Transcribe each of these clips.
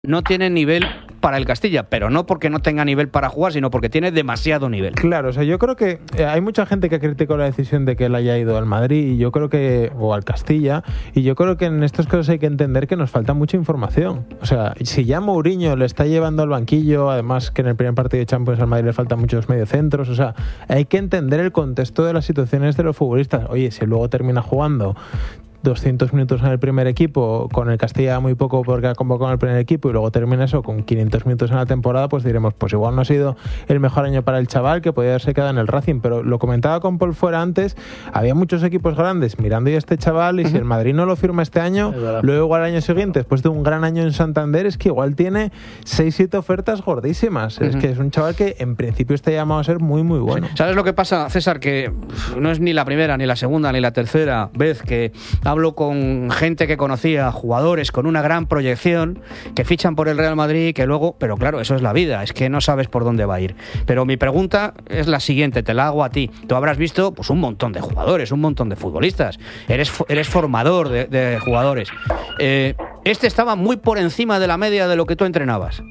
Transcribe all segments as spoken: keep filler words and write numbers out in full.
no tiene nivel para el Castilla, pero no porque no tenga nivel para jugar, sino porque tiene demasiado nivel. Claro, o sea, yo creo que eh, hay mucha gente que criticó la decisión de que él haya ido al Madrid y yo creo que o al Castilla, y yo creo que en estos casos hay que entender que nos falta mucha información. O sea, si ya Mourinho le está llevando al banquillo, además que en el primer partido de Champions al Madrid le faltan muchos mediocentros, o sea, hay que entender el contexto de las situaciones de los futbolistas. Oye, si luego termina jugando doscientos minutos en el primer equipo, con el Castilla muy poco porque ha convocado en el primer equipo, y luego termina eso con quinientos minutos en la temporada, pues diremos, pues igual no ha sido el mejor año para el chaval, que podía haberse quedado en el Racing. Pero lo comentaba con Paul fuera antes, había muchos equipos grandes mirando ya a este chaval, y uh-huh. si el Madrid no lo firma este año, luego igual al año siguiente, después de un gran año en Santander, es que igual tiene seis siete ofertas gordísimas. Uh-huh. Es que es un chaval que en principio está llamado a ser muy muy bueno. ¿Sabes lo que pasa, César? Que no es ni la primera, ni la segunda, ni la tercera vez que hablo con gente que conocía, jugadores con una gran proyección, que fichan por el Real Madrid, que luego, pero claro, eso es la vida, es que no sabes por dónde va a ir. Pero mi pregunta es la siguiente, te la hago a ti. Tú habrás visto pues un montón de jugadores, un montón de futbolistas, eres, eres formador de, de jugadores. Eh, este estaba muy por encima de la media de lo que tú entrenabas.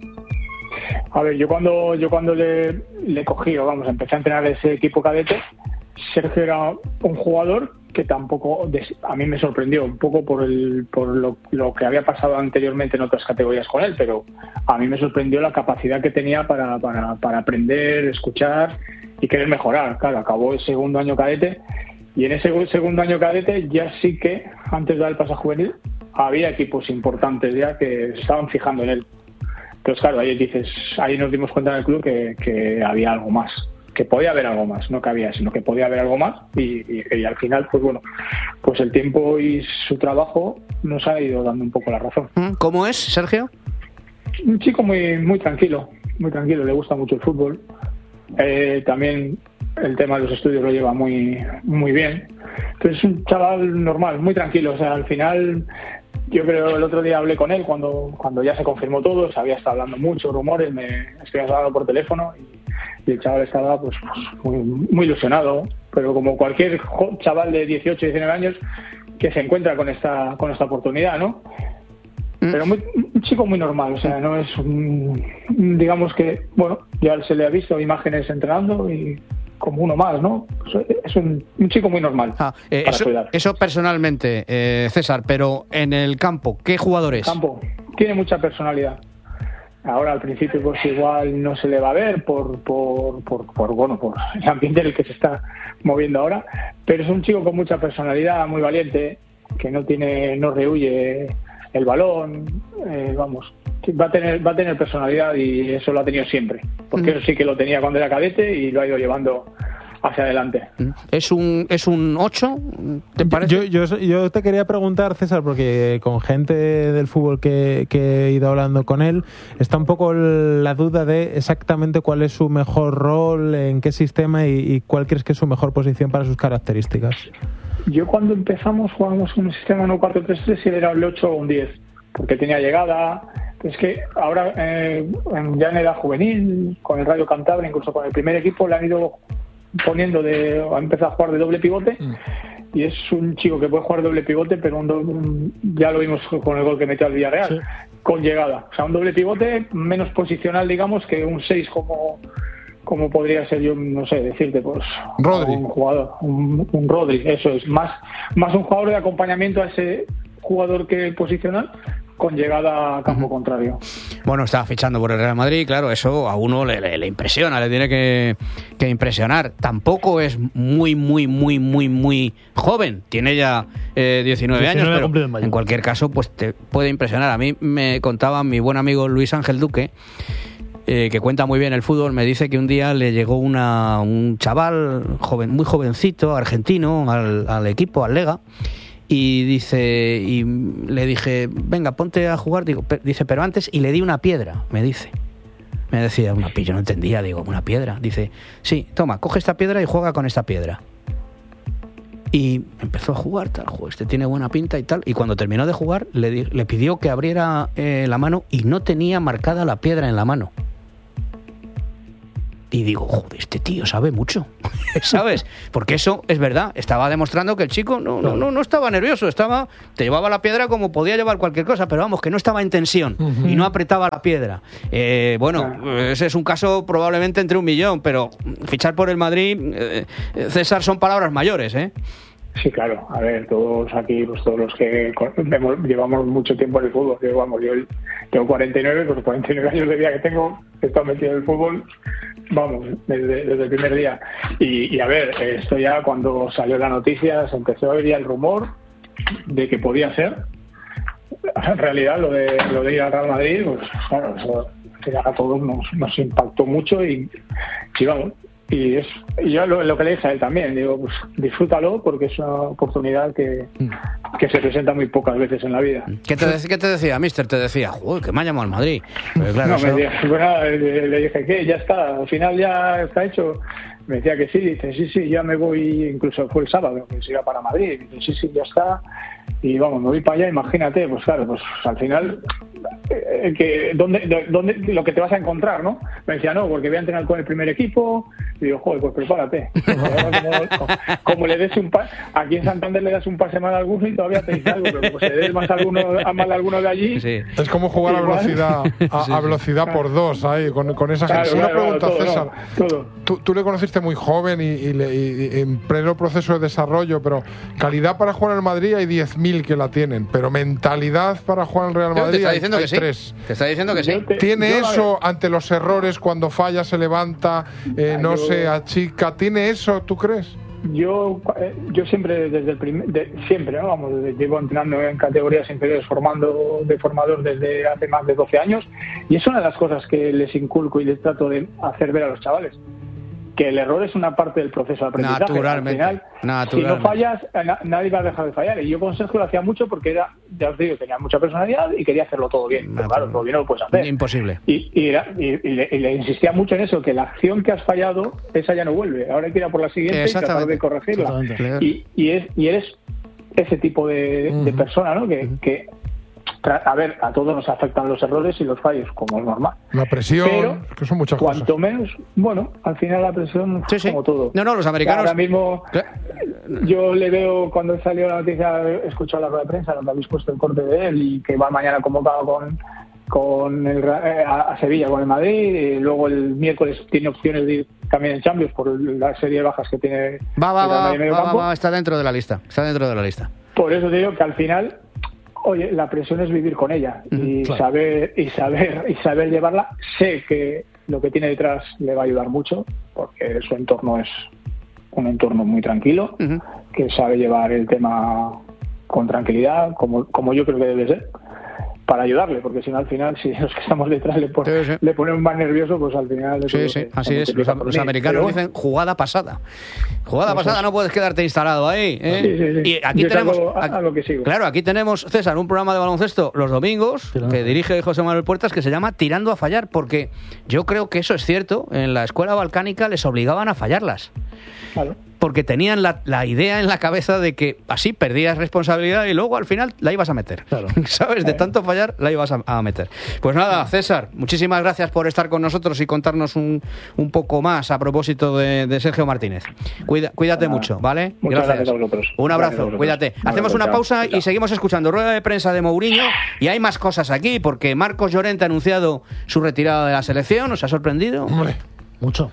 A ver, yo cuando yo cuando le, le cogí, o vamos, empecé a entrenar ese equipo cadete, Sergio era un jugador que tampoco, a mí me sorprendió un poco por el por lo, lo que había pasado anteriormente en otras categorías con él, pero a mí me sorprendió la capacidad que tenía para, para, para aprender, escuchar y querer mejorar. Claro, acabó el segundo año cadete, y en ese segundo año cadete ya sí que, antes de dar el paso a juvenil, había equipos importantes ya que se estaban fijando en él. Entonces, claro, ahí dices, ahí nos dimos cuenta en el club que, que había algo más, que podía haber algo más, no que había, sino que podía haber algo más, y, y, y al final, pues bueno, pues el tiempo y su trabajo nos ha ido dando un poco la razón. ¿Cómo es, Sergio? Un chico muy muy tranquilo, muy tranquilo, le gusta mucho el fútbol, eh, también el tema de los estudios lo lleva muy muy bien, entonces es un chaval normal, muy tranquilo, o sea, al final... Yo creo el otro día hablé con él cuando cuando ya se confirmó todo, se había estado hablando mucho, rumores, me estuvimos hablando por teléfono y, y el chaval estaba pues, pues muy, muy ilusionado, pero como cualquier chaval de dieciocho, diecinueve años que se encuentra con esta con esta oportunidad, ¿no? Pero muy, un chico muy normal, o sea, no es un, digamos que, bueno, ya se le ha visto imágenes entrenando y como uno más, ¿no? Es un, un chico muy normal. Ah, eh, para eso, su edad. Eso personalmente, eh, César, pero en el campo, ¿qué jugadores? En el campo, tiene mucha personalidad. Ahora al principio pues igual no se le va a ver por, por, por, por, bueno, por el ambiente en el que se está moviendo ahora, pero es un chico con mucha personalidad, muy valiente, que no tiene, no rehuye el balón, eh, vamos, va a tener va a tener personalidad, y eso lo ha tenido siempre, porque mm. eso sí que lo tenía cuando era cadete y lo ha ido llevando hacia adelante. ¿Es un es un ocho? ¿Te parece? Yo, yo, yo te quería preguntar, César, porque con gente del fútbol que, que he ido hablando con él, está un poco la duda de exactamente cuál es su mejor rol, en qué sistema y, y cuál crees que es su mejor posición para sus características. Yo cuando empezamos jugábamos un sistema en un cuatro tres tres y él era el ocho o un diez, porque tenía llegada. Es que ahora, eh, ya en edad juvenil, con el Rayo Cantabria, incluso con el primer equipo, le han ido poniendo de, ha empezado a jugar de doble pivote, mm. y es un chico que puede jugar doble pivote, pero un, un, ya lo vimos con el gol que metió al Villarreal, sí. con llegada. O sea, un doble pivote menos posicional, digamos, que un seis como, como podría ser, yo no sé, decirte, pues Rodri. un jugador, un, un Rodri, eso es, más, más un jugador de acompañamiento a ese jugador que posicional, con llegada a campo uh-huh. contrario. Bueno, estaba fichando por el Real Madrid, claro, eso a uno le, le, le impresiona, le tiene que, que impresionar. Tampoco es muy, muy, muy, muy, muy joven, tiene ya eh, diecinueve años, pero en, en cualquier caso, pues te puede impresionar. A mí me contaba mi buen amigo Luis Ángel Duque, eh, que cuenta muy bien el fútbol, me dice que un día le llegó una, un chaval joven, muy jovencito, argentino, al, al equipo, al Lega, y dice, y le dije, venga, ponte a jugar, digo, pe- dice, pero antes, y le di una piedra, me dice. Me decía, una piedra, yo no entendía, digo, una piedra. Dice, sí, toma, coge esta piedra y juega con esta piedra. Y empezó a jugar, tal, este tiene buena pinta y tal, y cuando terminó de jugar, le, di- le pidió que abriera eh, la mano, y no tenía marcada la piedra en la mano. Y digo, joder, este tío sabe mucho, ¿sabes? Porque eso es verdad, estaba demostrando que el chico no, no, no, no estaba nervioso, estaba, te llevaba la piedra como podía llevar cualquier cosa, pero vamos, que no estaba en tensión uh-huh. y no apretaba la piedra. Eh, bueno, ese es un caso probablemente entre un millón, pero fichar por el Madrid, eh, César, son palabras mayores, ¿eh? Sí, claro. A ver, todos aquí, pues todos los que vemos, llevamos mucho tiempo en el fútbol, que vamos, yo tengo cuarenta y nueve, pues cuarenta y nueve años de vida que tengo, he estado metido en el fútbol, vamos, desde, desde el primer día. Y, y a ver, esto ya cuando salió la noticia, se empezó a oír ya el rumor de que podía ser. En realidad, lo de, lo de ir al Real Madrid, pues claro, eso a todos nos, nos impactó mucho y, y vamos. Y es y yo lo, lo que le dije a él también, digo, pues disfrútalo porque es una oportunidad que, que se presenta muy pocas veces en la vida. ¿Qué te, ¿qué te decía, mister? Te decía, joder, que me ha llamado al Madrid. Pero claro, no, eso... me decía, bueno, le, le dije, ¿qué? Ya está, al final ya está hecho. Me decía que sí, dice, sí, sí, ya me voy, incluso fue el sábado, que se iba para Madrid. Dice, sí, sí, ya está. Y vamos, me voy para allá, imagínate, pues claro, pues al final, eh, que ¿dónde, dónde, lo que te vas a encontrar, ¿no? Me decía, no, porque voy a entrenar con el primer equipo. Y digo, joder, pues prepárate. como, como le des un pase, aquí en Santander le das un pase mal a alguno y todavía te dice algo, pero como se des más a alguno, a mal a alguno de allí. Sí. Es como jugar a velocidad, a, sí, a velocidad sí. por dos, ahí, con, con esa claro, gente. Una claro, pregunta, todo, César. No, todo. Tú, tú le conociste muy joven y, y, le, y en pleno proceso de desarrollo, pero calidad para jugar en el Madrid hay diez mil que la tienen, pero mentalidad para jugar en Real Madrid te está hay, diciendo hay que sí. tres. Te está diciendo que sí. ¿Tiene yo, eso ante los errores, cuando falla se levanta, eh, no yo, se achica? ¿Tiene eso, tú crees? Yo yo siempre, desde el primer, de, siempre, ¿no? Vamos, llevo entrenando en categorías inferiores, formando de formador desde hace más de doce años, y es una de las cosas que les inculco y les trato de hacer ver a los chavales. Que el error es una parte del proceso de aprendizaje. Naturalmente. Al final, naturalmente. si no fallas, na, nadie va a dejar de fallar. Y yo con Sergio lo hacía mucho porque era, ya os digo, tenía mucha personalidad y quería hacerlo todo bien. Pero claro, todo bien no lo puedes hacer. Imposible. Y, y, era, y, y, le, y le insistía mucho en eso, que la acción que has fallado, esa ya no vuelve. Ahora hay que ir a por la siguiente y tratar de corregirla. Y, y, es, y eres ese tipo de, uh-huh. de persona, ¿no? Que... Uh-huh. que a ver, a todos nos afectan los errores y los fallos, como es normal. La presión, pero, que son muchas cuanto cosas. menos, bueno, al final la presión, sí, sí. como todo. No, no, los americanos... Ahora mismo, yo le veo, cuando salió la noticia, he escuchado la rueda de prensa, donde habéis puesto el corte de él, y que va mañana convocado con, con el, a, a Sevilla, con el Madrid, y luego el miércoles tiene opciones de ir también en Champions por la serie de bajas que tiene. Va, va, va, va, va, va, está dentro de la lista, está dentro de la lista. Por eso te digo que al final... Oye, la presión es vivir con ella y claro. saber y saber y saber llevarla. Sé que lo que tiene detrás le va a ayudar mucho porque su entorno es un entorno muy tranquilo, uh-huh. que sabe llevar el tema con tranquilidad, como como yo creo que debe ser, para ayudarle, porque si no al final, si los que estamos detrás le, pon, sí, sí. le ponemos más nervioso, pues al final... Sí, sí, así es. Los, los americanos bueno. dicen jugada pasada. Jugada Eso pasada, es. No puedes quedarte instalado ahí. ¿eh? Sí, sí, sí. Y aquí yo tenemos... Algo, algo que sigo. Claro, aquí tenemos, César, un programa de baloncesto los domingos, Tirando. que dirige José Manuel Puertas, que se llama Tirando a Fallar, porque yo creo que eso es cierto. En la escuela balcánica les obligaban a fallarlas. Claro. Porque tenían la, la idea en la cabeza de que así perdías responsabilidad y luego al final la ibas a meter. Claro. ¿Sabes? De tanto fallar la ibas a, a meter. Pues nada, César, muchísimas gracias por estar con nosotros y contarnos un, un poco más a propósito de, de Sergio Martínez. Cuida, cuídate ah, mucho, ¿vale? Muchas gracias. gracias a vosotros. Un abrazo, gracias cuídate. Un Hacemos una pausa chao. y seguimos escuchando rueda de prensa de Mourinho y hay más cosas aquí porque Marcos Llorente ha anunciado su retirada de la selección. ¿Os ha sorprendido? Hombre, mucho.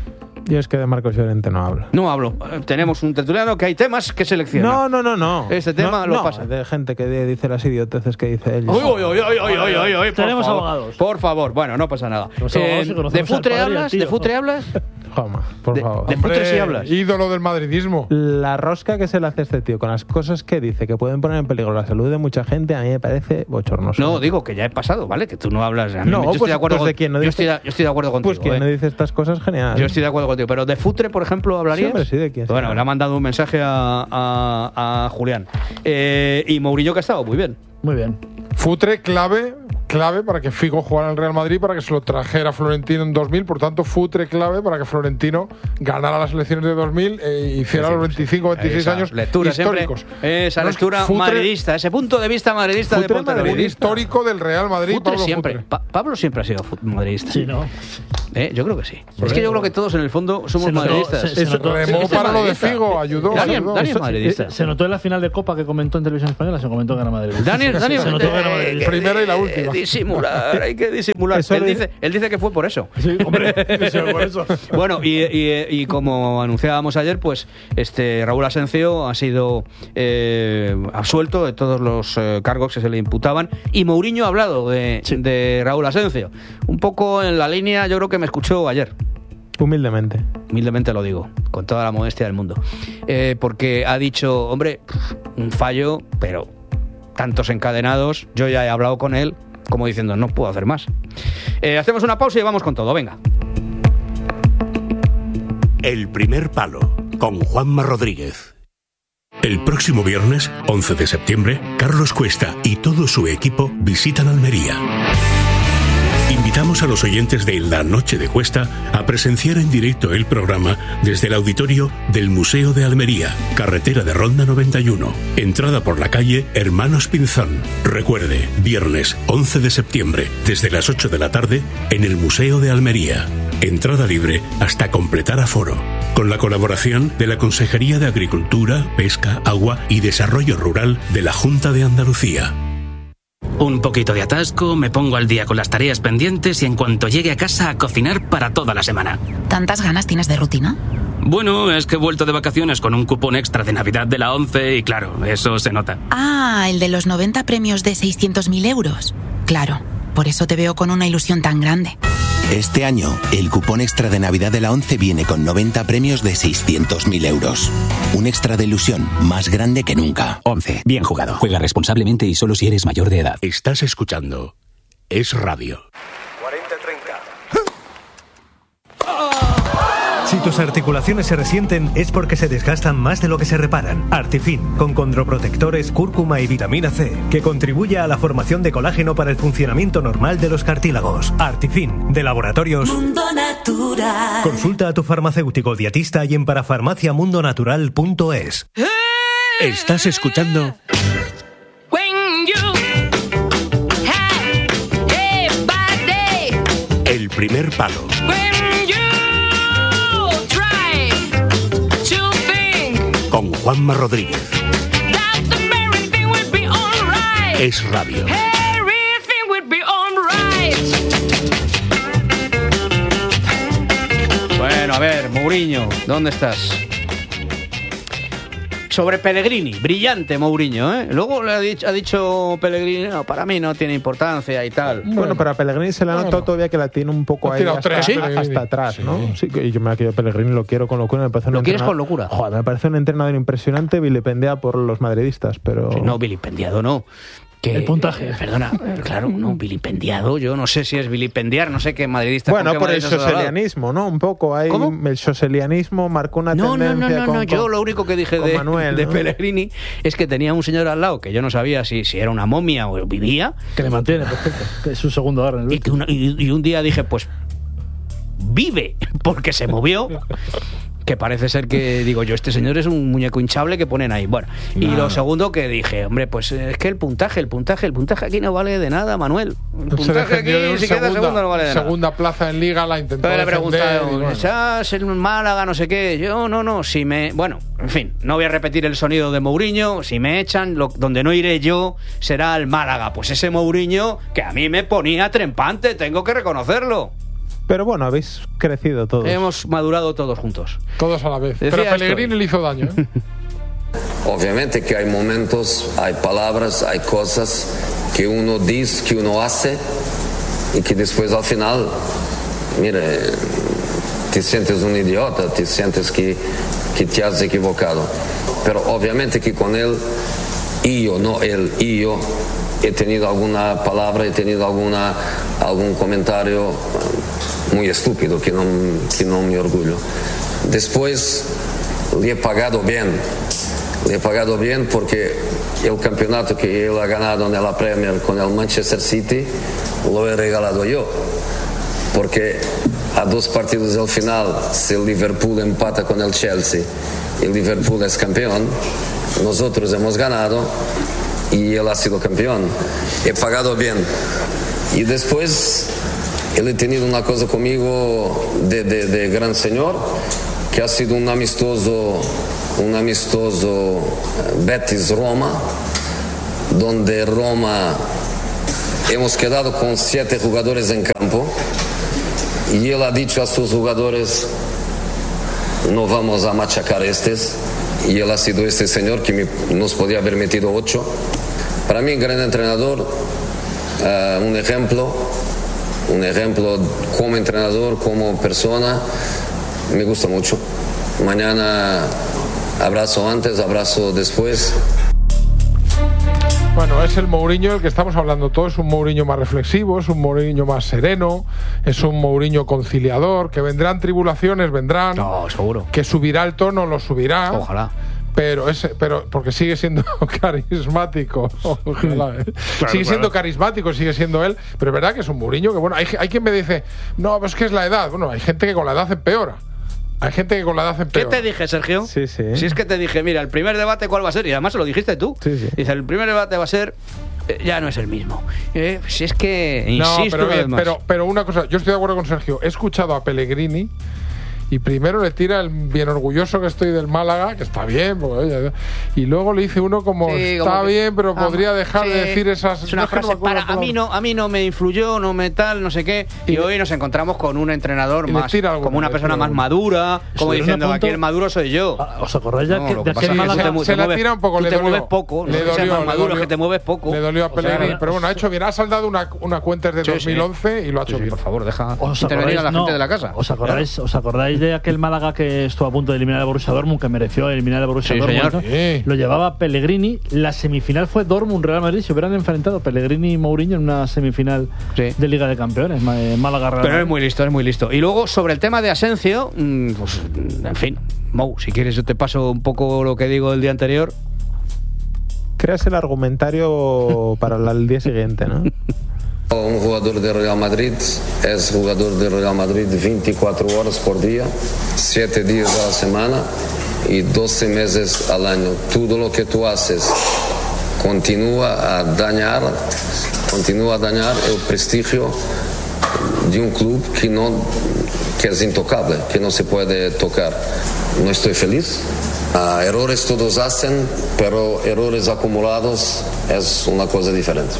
Yo es que de Marcos Llorente no hablo. No hablo. Tenemos un tertuliano que hay temas que selecciona. No, no, no, no. Este tema no, lo no, pasa. De gente que dice las idioteces que dice él. Uy, uy, uy, uy, uy, uy, uy, Tenemos favor, abogados. Por favor, bueno, no pasa nada. Eh, ¿De futre hablas? ¿De futre hablas? Joma, por de, favor. ¿De futre sí hablas? Ídolo del madridismo. La rosca que se le hace a este tío con las cosas que dice que pueden poner en peligro la salud de mucha gente, a mí me parece bochornoso. No, digo que ya he pasado, ¿vale? Que tú no hablas. A mí, no, yo, pues, estoy de acuerdo pues con, de quien no yo, dice, estoy de, yo estoy de acuerdo contigo. Pues quien eh. no dice estas cosas, genial. Yo estoy de acuerdo contigo. Pero de futre, por ejemplo, ¿hablarías? Sí, hombre, sí, de quién. Bueno, sí, le ha mandado un mensaje a, a, a Julián. Eh, y Mourinho que ha estado muy bien. Muy bien. Futre clave, clave para que Figo jugara en el Real Madrid, para que se lo trajera Florentino en dos mil. Por tanto, Futre clave para que Florentino ganara las elecciones de dos mil e hiciera sí, los veinticinco veintiséis años lectura históricos. Siempre, esa no lectura Futre, madridista, ese punto de vista madridista Futre de Ponte Madrid, histórico del Real Madrid. Futre Pablo siempre. Futre. Pa Pablo siempre ha sido madridista. Sí, ¿no? ¿Eh? Yo creo que sí. Bueno, es que yo creo que todos en el fondo somos se notó, madridistas. Se, se notó, remó se, para se lo de Figo, ayudó. Dani, ayudó. Dani es madridista. Se notó en la final de Copa que comentó en Televisión Española, se comentó que era madridista. Daniel, Daniel, se notó que era madridista. Primera y la última. Eh, disimular, hay que disimular. Él dice, él dice que fue por eso. Sí, hombre, por eso. Bueno, y, y, y como anunciábamos ayer, pues este Raúl Asencio ha sido eh, absuelto de todos los eh, cargos que se le imputaban, y Mourinho ha hablado de, sí. de Raúl Asencio. Un poco en la línea, yo creo que me escuchó ayer. Humildemente. Humildemente lo digo, con toda la modestia del mundo. Eh, porque ha dicho, hombre, un fallo, pero tantos encadenados, yo ya he hablado con él, como diciendo, no puedo hacer más. Eh, hacemos una pausa y vamos con todo, venga. El primer palo, con Juanma Rodríguez. El próximo viernes, once de septiembre, Carlos Cuesta y todo su equipo visitan Almería. Invitamos a los oyentes de La Noche de Cuesta a presenciar en directo el programa desde el auditorio del Museo de Almería, carretera de Ronda noventa y uno, entrada por la calle Hermanos Pinzón. Recuerde, viernes once de septiembre, desde las ocho de la tarde, en el Museo de Almería. Entrada libre hasta completar aforo. Con la colaboración de la Consejería de Agricultura, Pesca, Agua y Desarrollo Rural de la Junta de Andalucía. Un poquito de atasco, me pongo al día con las tareas pendientes y en cuanto llegue a casa a cocinar para toda la semana. ¿Tantas ganas tienes de rutina? Bueno, es que he vuelto de vacaciones con un cupón extra de Navidad de la ONCE y claro, eso se nota. Ah, el de los noventa premios de seiscientos mil euros. Claro, por eso te veo con una ilusión tan grande. Este año, el cupón extra de Navidad de la ONCE viene con noventa premios de seiscientos mil euros. Un extra de ilusión más grande que nunca. ONCE, bien jugado. Juega responsablemente y solo si eres mayor de edad. Estás escuchando Es Radio. cuarenta treinta. Si tus articulaciones se resienten es porque se desgastan más de lo que se reparan. Artifin, con condroprotectores, cúrcuma y vitamina C, que contribuye a la formación de colágeno para el funcionamiento normal de los cartílagos. Artifin, de Laboratorios Mundo Natural. Consulta a tu farmacéutico dietista y en parafarmaciamundonatural punto es. Estás escuchando El primer palo. Con Juanma Rodríguez. Es Radio. Bueno, a ver, Mourinho, ¿dónde estás? Sobre Pellegrini, brillante Mourinho, ¿eh? Luego le ha dicho, ha dicho Pellegrini, no, para mí no tiene importancia y tal. Bueno, para Pellegrini se le ha notado bueno. todavía que la tiene un poco ahí hasta, tres, ¿sí? hasta atrás, ¿no? Sí, sí, yo me quedo Pellegrini, lo quiero con locura. Me parece ¿Lo quieres con locura? Joder, me parece un entrenador impresionante, vilipendiado por los madridistas, pero... Sí, no, vilipendiado no. Que, el puntaje. Eh, perdona, claro, no, vilipendiado, yo no sé si es vilipendiar, no sé qué madridista... Bueno, por el soselianismo, ¿no? Un poco, hay ¿Cómo? El soselianismo marcó una no, tendencia No, no, no, con, no, yo lo único que dije de, Manuel, de ¿no? Pellegrini es que tenía un señor al lado que yo no sabía si, si era una momia o vivía. Que le mantiene, perfecto, que es su segundo agarre. Y, una, y, y un día dije, pues, vive, porque se movió... Que parece ser que, digo yo, este señor es un muñeco hinchable que ponen ahí. Bueno, no. Y lo segundo que dije, hombre, pues es que el puntaje, el puntaje, el puntaje aquí no vale de nada, Manuel. El puntaje aquí, si queda segundo, no vale de nada. Segunda plaza en Liga la intentó Pero le preguntaron, bueno. ¿estás en Málaga, no sé qué? Yo, no, no, si me... Bueno, en fin, no voy a repetir el sonido de Mourinho. Si me echan, lo, donde no iré yo será el Málaga. Pues ese Mourinho que a mí me ponía trempante, tengo que reconocerlo. Pero bueno, habéis crecido todos. Hemos madurado todos juntos. Todos a la vez. Decía Pero Pellegrini esto. Le hizo daño, ¿eh? Obviamente que hay momentos, hay palabras, hay cosas que uno dice, que uno hace y que después al final, mire, te sientes un idiota, te sientes que, que te has equivocado. Pero obviamente que con él, y yo, no él, y yo, he tenido alguna palabra, he tenido alguna, algún comentario muy estúpido que no, que no me orgullo. Después le he pagado bien, le he pagado bien porque el campeonato que él ha ganado en la Premier con el Manchester City lo he regalado yo, porque a dos partidos del final, si el Liverpool empata con el Chelsea, el Liverpool es campeón, nosotros hemos ganado y él ha sido campeón. He pagado bien. Y después él ha tenido una cosa conmigo de, de, de gran señor, que ha sido un amistoso, un amistoso Betis-Roma, donde Roma hemos quedado con siete jugadores en campo y él ha dicho a sus jugadores: no vamos a machacar estos, y él ha sido este señor que me, nos podía haber metido ocho. Para mí, gran entrenador, uh, un ejemplo, un ejemplo como entrenador, como persona, me gusta mucho. Mañana abrazo antes, abrazo después. Bueno, es el Mourinho el que estamos hablando todos, es un Mourinho más reflexivo, es un Mourinho más sereno, es un Mourinho conciliador, que vendrán tribulaciones, vendrán. No, seguro. Que subirá el tono, lo subirá. Ojalá. Pero ese, pero porque sigue siendo carismático. Ojalá, ¿eh? Claro, sigue siendo claro. carismático, sigue siendo él. Pero es verdad que es un Mourinho que, bueno, hay, hay quien me dice, no, pues que es la edad. Bueno, hay gente que con la edad empeora. Hay gente que con la edad empeora. ¿Qué te dije, Sergio? Sí, sí. Si es que te dije, mira, el primer debate, ¿cuál va a ser? Y además se lo dijiste tú. Sí, sí. Dice, el primer debate va a ser, eh, ya no es el mismo. Eh, si es que, insisto, no, pero, una vez más. pero, pero una cosa, yo estoy de acuerdo con Sergio. He escuchado a Pellegrini y primero le tira el bien orgulloso que estoy del Málaga, que está bien, porque, oye, y luego le dice uno como sí, está como que, bien, pero ah, podría dejar sí, de decir esas. Es una no frase es que no para a mí no, a mí no me influyó, no me tal, no sé qué. Y, y hoy nos encontramos con un entrenador más, como una persona más madura, como diciendo aquí el maduro soy yo. ¿Os acordáis ya no, que, de aquel Málaga? Se, se la tira un poco, tú le te dolió, mueves poco, le no dolió, seas más maduro, dolió, que te mueves poco. Le dolió a Pellegrini, o sea, pero bueno, ha hecho bien, ha saldado una, una cuenta desde sí, dos mil once sí. y lo ha hecho sí, bien. Por favor, deja intervenir a la gente de la casa. ¿Os acordáis, ¿Os acordáis de aquel Málaga que estuvo a punto de eliminar al Borussia Dortmund, que mereció eliminar al Borussia sí, Dortmund? Sí. Lo llevaba Pellegrini. La semifinal fue Dortmund-Real Madrid. Se hubieran enfrentado Pellegrini y Mourinho en una semifinal sí. de Liga de Campeones, Málaga-Real Madrid. Pero es muy listo, es muy listo. Y luego, sobre el tema de Asensio, pues, en fin, Mou, si quieres yo te paso un poco lo que digo del día anterior. Creas el argumentario para el día siguiente, ¿no? Un jugador de Real Madrid es jugador de Real Madrid veinticuatro horas por día, siete días a la semana y doce meses al año. Todo lo que tú haces continúa a dañar, continúa a dañar el prestigio de un club que no, que es intocable, que no se puede tocar. No estoy feliz. Uh, errores todos hacen, pero errores acumulados es una cosa diferente.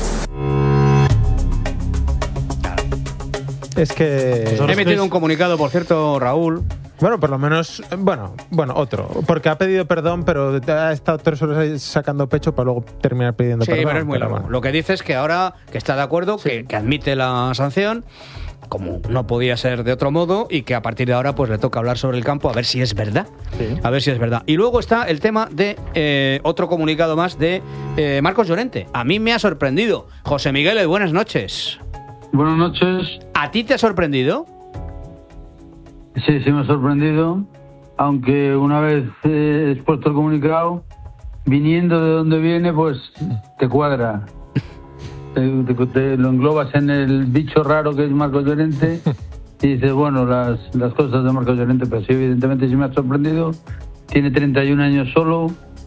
Es que... He metido un comunicado, por cierto, Raúl. Bueno, por lo menos, bueno, bueno, otro. Porque ha pedido perdón, pero ha estado tres horas sacando pecho para luego terminar pidiendo sí, perdón. Sí, pero es muy pero largo. bueno. Lo que dice es que ahora que está de acuerdo, sí. que, que admite la sanción, como no podía ser de otro modo, y que a partir de ahora pues le toca hablar sobre el campo a ver si es verdad. Sí. A ver si es verdad. Y luego está el tema de eh, otro comunicado más de eh, Marcos Llorente. A mí me ha sorprendido. José Miguel, buenas noches. Buenas noches. ¿A ti te ha sorprendido? Sí, sí me ha sorprendido, aunque una vez eh, expuesto el comunicado, viniendo de donde viene, pues te cuadra. te, te, te lo englobas en el bicho raro que es Marcos Llorente y dices, bueno, las, las cosas de Marcos Llorente, pero sí, evidentemente sí me ha sorprendido. Tiene treinta y un años solo,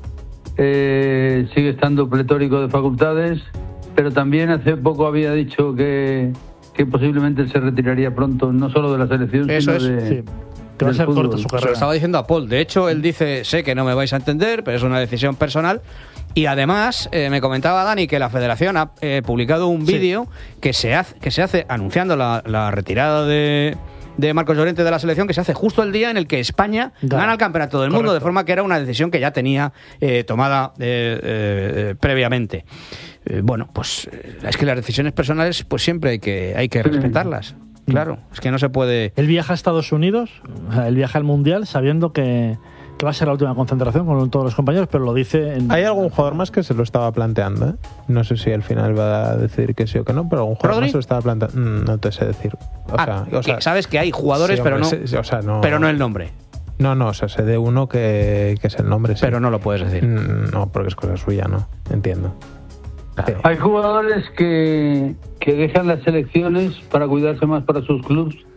eh, sigue estando pletórico de facultades, pero también hace poco había dicho que, que posiblemente se retiraría pronto, no solo de la selección, Eso sino es, de... sí. Que va a ser corto su carrera. Se lo estaba diciendo a Paul. De hecho, él dice, sé que no me vais a entender, pero es una decisión personal. Y además, eh, me comentaba Dani que la Federación ha eh, publicado un vídeo sí. que, se hace, que se hace anunciando la, la retirada de... de Marcos Llorente de la selección, que se hace justo el día en el que España gana, gana el campeonato del mundo, de forma que era una decisión que ya tenía eh, tomada eh, eh, previamente. Eh, bueno, pues es que las decisiones personales pues siempre hay que, hay que respetarlas. Claro, es que no se puede... Él viaja a Estados Unidos, o sea, él viaja al Mundial sabiendo que, que va a ser la última concentración con todos los compañeros, pero lo dice... En... Hay algún jugador más que se lo estaba planteando, ¿eh? No sé si al final va a decir que sí o que no, pero algún jugador ¿Rodri? Más se lo estaba planteando. Mm, no te sé decir. O ah, sea, o sea, sabes que hay jugadores, sí, hombre, pero, no, sí, o sea, no, pero no el nombre. No, no, o sea, sé de uno que, que es el nombre, sí. Pero no lo puedes decir. Mm, no, porque es cosa suya, ¿no? Entiendo. Claro. Hay jugadores que, que dejan las selecciones para cuidarse más para sus clubes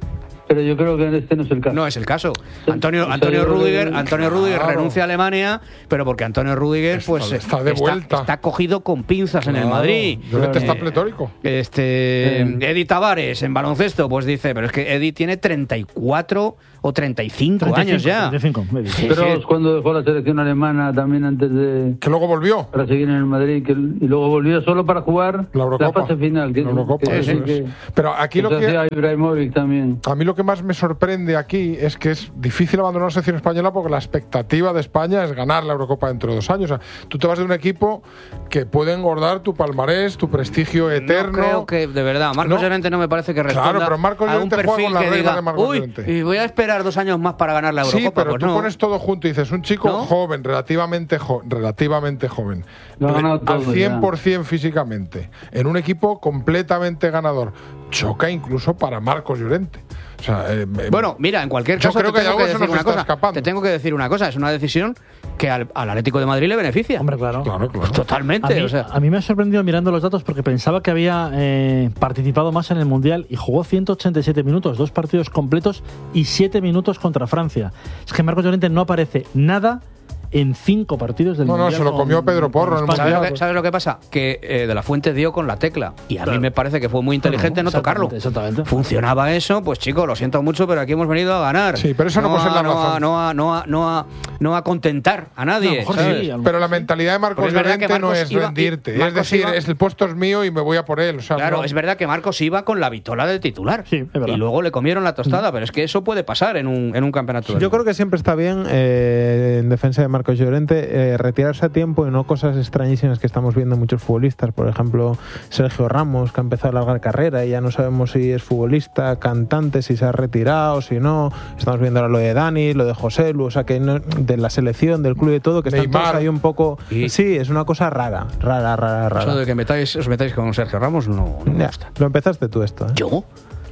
pero yo creo que este no es el caso. No es el caso. Antonio, Antonio Rüdiger, Antonio Rüdiger claro. renuncia a Alemania, pero porque Antonio Rüdiger pues está de vuelta. Está, está cogido con pinzas claro. en el Madrid. Claro. Está pletórico. Este, sí. Edi Tavares en baloncesto pues dice, pero es que Edi tiene treinta y cuatro o treinta y cinco, treinta y cinco años ya. treinta y cinco, sí, pero sí. cuando dejó la selección alemana también antes de... Que luego volvió. Para seguir en el Madrid, que, y luego volvió solo para jugar la, la fase final. Que, la Eurocopa, que, sí, que, sí. Pero aquí lo que... Ibrahimovic también. A mí lo que más me sorprende aquí es que es difícil abandonar la selección española porque la expectativa de España es ganar la Eurocopa dentro de dos años. O sea, tú te vas de un equipo que puede engordar tu palmarés, tu prestigio eterno. No creo que, de verdad, Marcos no. Llorente no me parece que responda claro, pero Marcos a un Llorente perfil juega con la que regla diga, de Marcos uy, Llorente. y voy a esperar dos años más para ganar la Eurocopa. Sí, pero pues tú no. pones todo junto y dices, un chico ¿no? joven, relativamente, jo relativamente joven, no, Re no, todo, al cien por cien ya. Físicamente, en un equipo completamente ganador. Choca incluso para Marcos Llorente. O sea, eh, bueno, mira, en cualquier caso, yo creo te que tengo algo que se decir nos una está cosa. escapando. Te tengo que decir una cosa, es una decisión que al, al Atlético de Madrid le beneficia. Hombre, claro. Claro, claro. Totalmente. A mí, o sea. a mí me ha sorprendido mirando los datos porque pensaba que había eh, participado más en el Mundial y jugó ciento ochenta y siete minutos, dos partidos completos y siete minutos contra Francia. Es que Marcos Llorente no aparece nada en cinco partidos del no, Mundial. No, no, se lo comió con, Pedro Porro en el ¿Sabes Mundial. lo, que, ¿Sabes lo que pasa? Que eh, De La Fuente dio con la tecla y a claro. mí me parece que fue muy inteligente no, no tocarlo. Exactamente. Funcionaba eso, pues chicos, lo siento mucho, pero aquí hemos venido a ganar. Sí, pero eso no, no puede ser la no razón. A, no, a, no, a, no, a, no a contentar a nadie. No, sí, pero la mentalidad de Marcos Llorente Marcos no es iba, rendirte. Marcos es decir, iba, es el puesto es mío y me voy a por él. O sea, claro, no. es verdad que Marcos iba con la vitola de titular. Sí, es verdad. Y luego le comieron la tostada, mm. pero es que eso puede pasar en un, en un campeonato. Yo creo que siempre está bien, eh, en defensa de Marcos Llorente, Eh, retirarse a tiempo y no cosas extrañísimas que estamos viendo muchos futbolistas. Por ejemplo, Sergio Ramos, que ha empezado a largar carrera y ya no sabemos si es futbolista, cantante, si se ha retirado, si no. Estamos viendo ahora lo de Dani, lo de José Lu, o sea, que no, de la selección, del club y de todo, que están todos ahí un poco... ¿Y? Sí, es una cosa rara, rara, rara, rara. Eso de que metáis, os metáis con Sergio Ramos no, no me gusta. Lo empezaste tú esto, ¿eh? ¿Yo?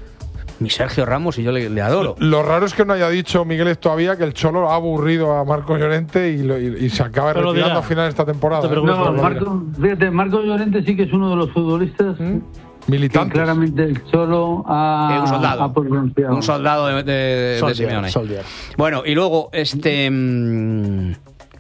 Mi Sergio Ramos y yo le, le adoro. Lo raro es que no haya dicho Miguel todavía que el Cholo ha aburrido a Marcos Llorente y, lo, y, y se acaba pero retirando a final de esta temporada. No, no, Marco, fíjate, Marcos Llorente sí que es uno de los futbolistas ¿Mm? militantes. Que claramente el Cholo ha, eh, un soldado, ha pronunciado. Un soldado de, de, Soldier, de Simeone. Soldier. Bueno, y luego este mmm,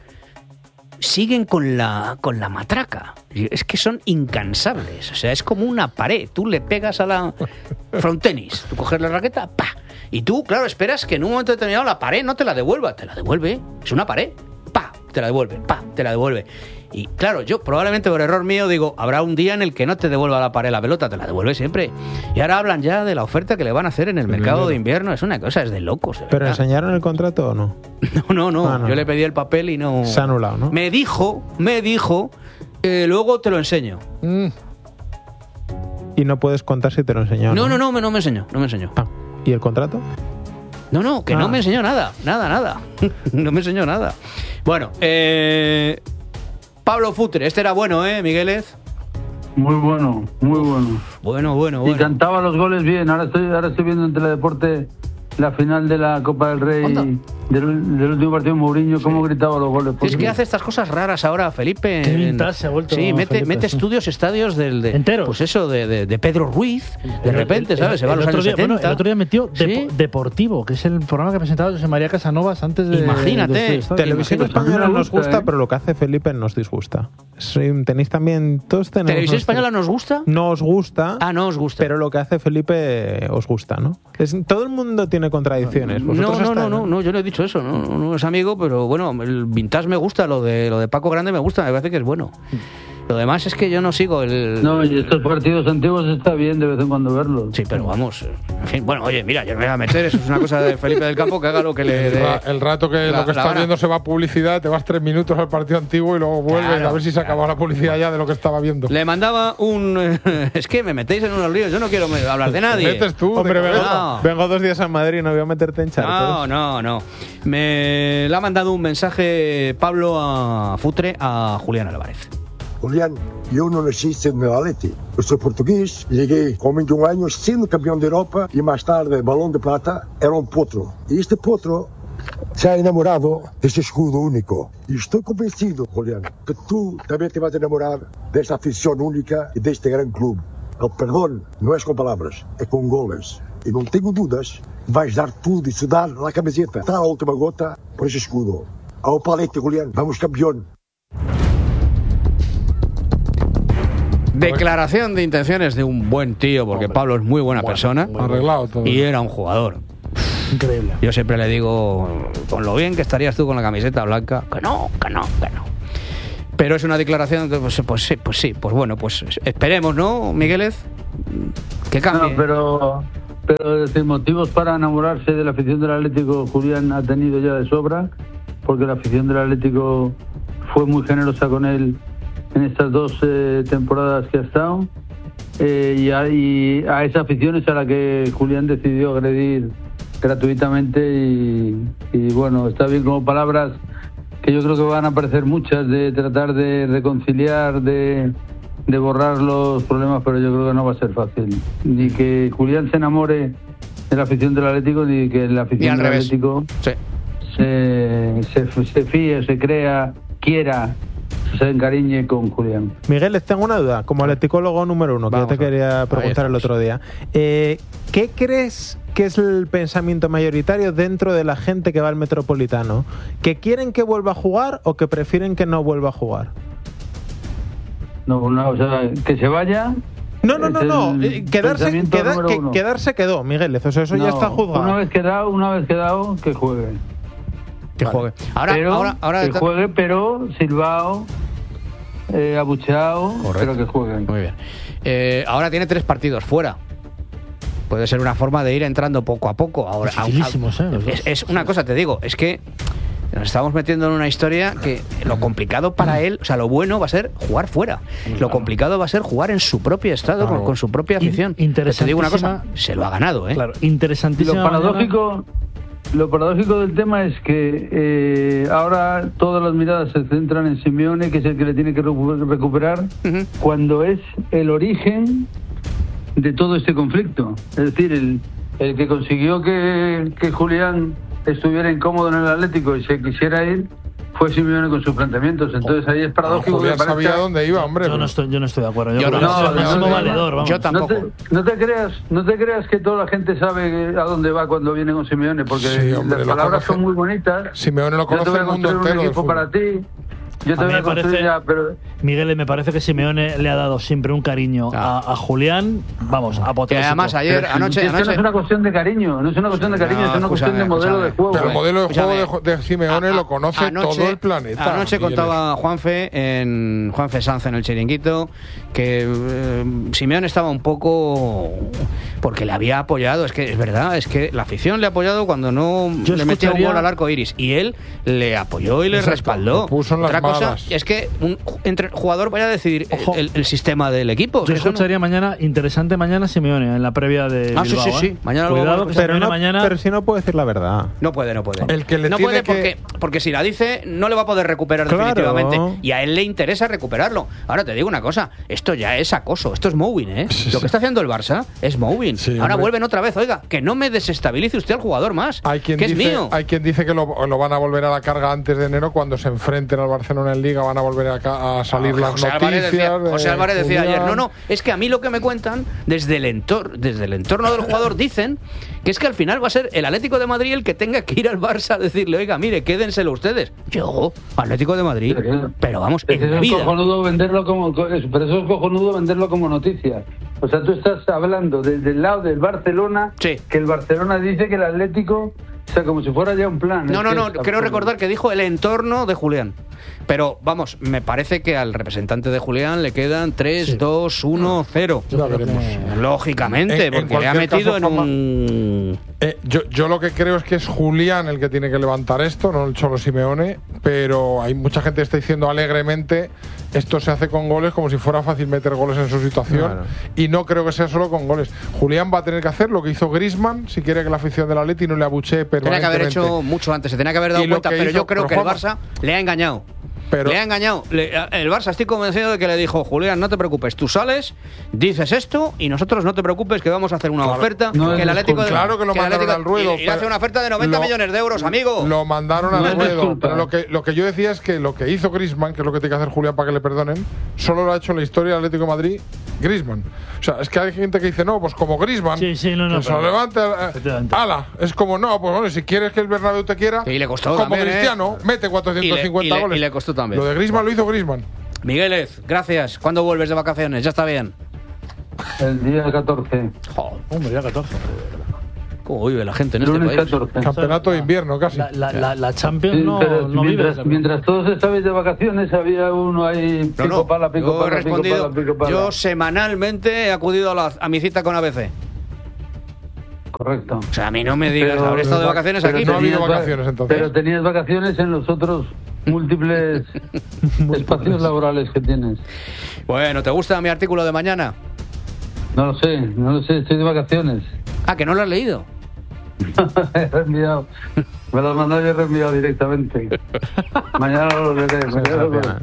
siguen con la con la matraca. Es que son incansables. O sea, es como una pared. Tú le pegas a la frontenis, tú coges la raqueta, ¡pa! Y tú, claro, esperas que en un momento determinado la pared no te la devuelva. Te la devuelve. Es una pared. ¡Pa! Te la devuelve. ¡Pa! Te la devuelve. Y claro, yo probablemente por error mío digo, habrá un día en el que no te devuelva la pared la pelota, te la devuelve siempre. Y ahora hablan ya de la oferta que le van a hacer en el mercado de invierno. Es una cosa, es de locos. De ¿Pero enseñaron el contrato o no? No, no, no. Ah, no. Yo le pedí el papel y no... Se ha anulado, ¿no? Me dijo, me dijo, eh, luego te lo enseño. Mm. Y no puedes contar si te lo enseñó. No, no, no, no, no me enseñó, no me enseñó. Ah. ¿Y el contrato? No, no, que ah. no me enseñó nada, nada, nada. No me enseñó nada. Bueno, eh... Pablo Futre, este era bueno, ¿eh, Migueles? Muy bueno, muy bueno. Bueno, bueno, bueno. Y cantaba los goles bien. Ahora estoy, ahora estoy viendo en Teledeporte la final de la Copa del Rey del, del último partido de Mourinho, sí. Cómo gritaba los goles. Es que hace estas cosas raras ahora, Felipe. Qué vintage se ha vuelto. Sí, mete, Felipe, mete sí. estudios, estadios del de, enteros. Pues eso, de, de, de Pedro Ruiz, de repente, el, ¿sabes? El, se va a los años día, setenta. Bueno, el otro día metió ¿Sí? Dep Deportivo, que es el programa que presentaba José María Casanovas antes de... Imagínate. De Televisión Española nos gusta, ¿eh? Pero lo que hace Felipe nos disgusta. Sí, tenéis también... Todos tenemos ¿Televisión Española nos gusta? No os gusta. Ah, no os gusta. Pero lo que hace Felipe os gusta, ¿no? Es, todo el mundo tiene contradicciones. No, no, no, no, no, no, yo no he dicho eso. No, no, no es amigo, pero bueno, el vintage me gusta, lo de lo de Paco Grande me gusta, me parece que es bueno. Lo demás es que yo no sigo el... No, y estos partidos antiguos está bien de vez en cuando verlos. Sí, pero vamos... En fin, bueno, oye, mira, yo me voy a meter, eso es una cosa de Felipe del Campo, que haga lo que le dé... El rato que la, lo que estás viendo se va a publicidad, te vas tres minutos al partido antiguo y luego vuelves claro, a ver si se acabó claro. la publicidad ya de lo que estaba viendo. Le mandaba un... Es que me metéis en unos líos, yo no quiero hablar de nadie. Metes tú, hombre, vengo, no. vengo dos días a Madrid, no voy a meterte en charcos. No, no, no. Me le ha mandado un mensaje Pablo a Futre a Julián Álvarez. Julián, yo no nací en el Atleti. Yo soy portugués, llegué con veintiún años siendo campeón de Europa y más tarde balón de plata, era un potro. Y este potro se ha enamorado de ese escudo único. Y estoy convencido, Julián, que tú también te vas a enamorar de esta afición única y de este gran club. El perdón no es con palabras, es con goles. Y no tengo dudas, vais dar todo y sudar la camiseta hasta la última gota por ese escudo. Ao palete, Julián, vamos campeón. Declaración de intenciones de un buen tío, porque Hombre, Pablo es muy buena bueno, persona. Arreglado todo. Y era un jugador. Increíble. Yo siempre le digo, con lo bien que estarías tú con la camiseta blanca, que no, que no, que no. Pero es una declaración, de, pues, pues sí, pues sí, pues bueno, pues esperemos, ¿no, Miguelez? Que cambie. No, pero, pero decir, motivos para enamorarse de la afición del Atlético, Julián ha tenido ya de sobra, porque la afición del Atlético fue muy generosa con él en estas dos eh, temporadas que ha estado, eh, y, a, y a esa afición es a la que Julián decidió agredir gratuitamente y, y bueno, está bien como palabras que yo creo que van a aparecer muchas, de tratar de reconciliar, de, de borrar los problemas, pero yo creo que no va a ser fácil. Ni que Julián se enamore de la afición del Atlético, ni que la afición del revés. Atlético sí. se, se, se fíe, se crea, quiera, se encariñe con Julián. Miguel, les tengo una duda, como atleticólogo número uno, que yo te quería preguntar el otro día. Eh, ¿Qué crees que es el pensamiento mayoritario dentro de la gente que va al Metropolitano? ¿Que quieren que vuelva a jugar o que prefieren que no vuelva a jugar? No, no, o sea, que se vaya. No, no, no, no. Quedarse, queda, que, quedarse quedó, Miguel. O sea, eso no, ya está juzgado. Una vez quedado, una vez quedado, que juegue. Que vale. juegue. Ahora, pero, ahora, ahora que está... juegue, pero silbao, eh, abucheado, pero que juegue. Muy bien. Eh, ahora tiene tres partidos fuera. Puede ser una forma de ir entrando poco a poco. Ahora, a, a, ¿eh? es, es una cosa, te digo, es que nos estamos metiendo en una historia que lo complicado para él, o sea, lo bueno va a ser jugar fuera. Claro. Lo complicado va a ser jugar en su propio estado, claro. con, con su propia afición. Interesantísima. Te digo una cosa, se lo ha ganado, ¿eh? Claro, interesantísimo. Lo paradójico, lo paradójico del tema es que eh, ahora todas las miradas se centran en Simeone, que es el que le tiene que recuperar, uh-huh. cuando es el origen de todo este conflicto. Es decir, el, el que consiguió que, que Julián estuviera incómodo en el Atlético y se quisiera ir fue Simeone con sus planteamientos. Entonces ahí es paradójico. Julián sabía dónde iba, hombre. Yo no estoy, yo no estoy de acuerdo. Yo, yo no, no, no, no, no, valedor, vamos. Yo tampoco. No te, no te creas, no te creas que toda la gente sabe a dónde va cuando viene con Simeone, porque sí, hombre, las palabras son muy bonitas. Simeone lo conoce el mundo entero. Un equipo para ti. Yo te a voy mí a me parece, ya, pero... Miguel, me parece que Simeone le ha dado siempre un cariño ah. a, a Julián, vamos, apoteósico. Además, ayer, pero, anoche, es anoche... no es una cuestión de cariño, no es una cuestión de cariño, no, es una cuestión de modelo de juego. Pero el modelo de juego de, de Simeone a, a, lo conoce anoche, todo el planeta. Anoche contaba Juanfe, en Juanfe Sanz en el Chiringuito, que eh, Simeone estaba un poco... porque le había apoyado, es que es verdad, es que la afición le ha apoyado cuando no Yo le metía un gol al arco iris, y él le apoyó y le Exacto, respaldó. Puso en las Otra cosa malas. es que un entre jugador vaya a decidir el, el sistema del equipo. Yo escucharía no... mañana, interesante mañana Simeone en la previa de ah, Bilbao, sí, sí, sí. ¿eh? Mañana Cuidado, lo pero, no, mañana... pero si no puede decir la verdad. No puede, no puede. El que le no tiene puede que... porque, porque si la dice no le va a poder recuperar claro. definitivamente. Y a él le interesa recuperarlo. Ahora te digo una cosa, esto ya es acoso, esto es mowing, ¿eh? Sí, lo que está haciendo el Barça es mowing. Sí, Ahora hombre. vuelven otra vez, oiga, que no me desestabilice usted al jugador más, hay quien que dice, es mío. Hay quien dice que lo, lo van a volver a la carga antes de enero, cuando se enfrenten al Barcelona en Liga, van a volver a, a salir ah, las José noticias. Álvarez decía, de José Álvarez decía Julián. ayer, no, no, es que a mí lo que me cuentan desde el entorno, desde el entorno del jugador dicen que es que al final va a ser el Atlético de Madrid el que tenga que ir al Barça a decirle, oiga, mire, quédenselo ustedes. Yo, Atlético de Madrid, pero, pero vamos, es en la vida. Cojonudo venderlo como, pero eso es cojonudo venderlo como noticia. O sea, tú estás hablando desde el lado del Barcelona, sí. que el Barcelona dice que el Atlético, o sea, como si fuera ya un plan. No, no, no, es quiero recordar que dijo el entorno de Julián. Pero vamos, me parece que al representante de Julián le quedan tres, dos, uno, cero. Ya veremos. Lógicamente, en, porque en le ha metido caso, en Fama, un... Eh, yo, yo lo que creo es que es Julián el que tiene que levantar esto, no el Cholo Simeone, pero hay mucha gente que está diciendo alegremente esto se hace con goles, como si fuera fácil meter goles en su situación, claro. Y no creo que sea solo con goles. Julián va a tener que hacer lo que hizo Griezmann si quiere que la afición del Atleti no le abuchee permanentemente. Tenía que haber hecho mucho antes, se tenía que haber dado cuenta, pero hizo, yo creo pero que Juan, el Barça le ha engañado. Pero, le ha engañado. Le, el Barça, estoy convencido de que le dijo, Julián, no te preocupes, tú sales, dices esto y nosotros no te preocupes que vamos a hacer una claro, oferta. No que el Atlético de, claro que lo que mandaron Atlético, al ruedo. Y, y hace una oferta de noventa lo, millones de euros, amigo. Lo mandaron al no ruedo. Pero lo que, lo que yo decía es que lo que hizo Griezmann, que es lo que tiene que hacer Julián para que le perdonen, solo lo ha hecho en la historia del Atlético de Madrid Griezmann. O sea, es que hay gente que dice, no, pues como Griezmann, sí, sí, no, no, que se lo levante, eh, ala. Es como, no, pues bueno, si quieres que el Bernabéu te quiera, y le costó como también, Cristiano, ¿eh? mete cuatrocientos cincuenta y le, y goles. Le, y le costó también. Lo de Griezmann lo hizo Griezmann. Miguelez, gracias. ¿Cuándo vuelves de vacaciones? Ya está bien. El día catorce. Joder, hombre, día catorce. ¿Cómo vive la gente en este Lunes país? catorce. Campeonato de invierno, casi. La, la, la, la Champions Sí, no, pero no mientras, vive. mientras todos estabais de vacaciones, había uno ahí pico No, no, pala, pico yo he pala, respondido, pico pala, pico pala. yo semanalmente he acudido a, la, a mi cita con A B C. Correcto. O sea, a mí no me digas, Pero- habré estado de vacaciones pero aquí. no ha habido tenías- vacaciones, entonces. Pero tenías vacaciones en los otros múltiples espacios laborales que tienes. Bueno, ¿te gusta mi artículo de mañana? No lo sé, no lo sé, estoy de vacaciones. Ah, que no lo has leído. He reenviado. Me lo has mandado y he reenviado directamente. Mañana lo leeré. Mañana lo leeré.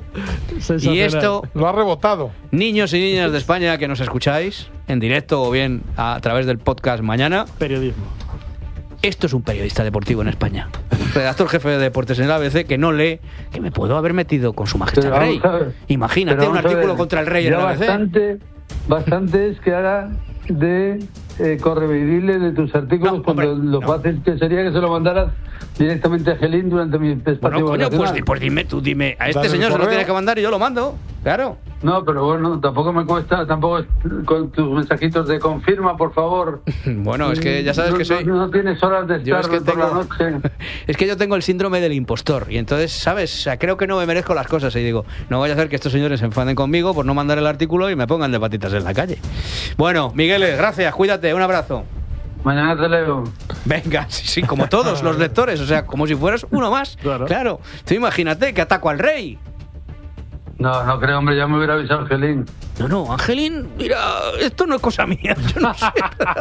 Y esto, lo ha rebotado. Niños y niñas de España que nos escucháis en directo o bien a través del podcast mañana. Periodismo. Esto es un periodista deportivo en España. Redactor jefe de deportes en el A B C que no lee, que me puedo haber metido con su majestad Pero el rey. vamos a ver. Imagínate Pero un vamos a artículo ver, contra el rey en ya el A B C. Bastante, bastante es que haga de eh, correveidile de tus artículos No, cuando hombre, lo no. fácil que sería que se lo mandaras directamente a Gelín durante mi espacio Bueno, coño, pues, vacacional. di- pues dime, tú dime, a este Dale el señor se lo correo. tienes que mandar y yo lo mando. Claro. No, pero bueno, tampoco me cuesta, tampoco es- con tus mensajitos de confirma, por favor. Bueno, es que ya sabes no, que soy. No, no tienes horas de Yo estar es que por la tengo- noche. Es que yo tengo el síndrome del impostor y entonces, ¿sabes? O sea, creo que no me merezco las cosas y digo, no vaya a hacer que estos señores se enfaden conmigo por no mandar el artículo y me pongan de patitas en la calle. Bueno, Migueles, gracias, cuídate, un abrazo. Mañana te leo. Venga, sí, sí, como todos los lectores, o sea, como si fueras uno más. Claro. Claro. Tú imagínate que ataco al rey. No, no creo, hombre, ya me hubiera avisado Gelín. No, no, Angelín, mira, esto no es cosa mía, yo no sé.